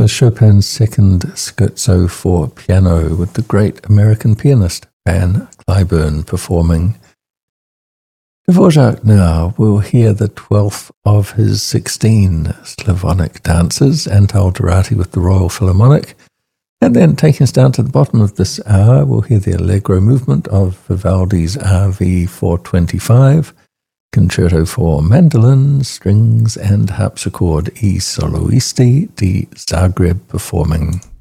was Chopin's second scherzo for piano with the great American pianist Van Cliburn performing. Dvorak now will hear the 12th of his 16 Slavonic dances, Antal Dorati with the Royal Philharmonic, and then taking us down to the bottom of this hour, we'll hear the Allegro movement of Vivaldi's RV 425, Concerto for Mandolin, Strings and Harpsichord E Soloisti di Zagreb performing.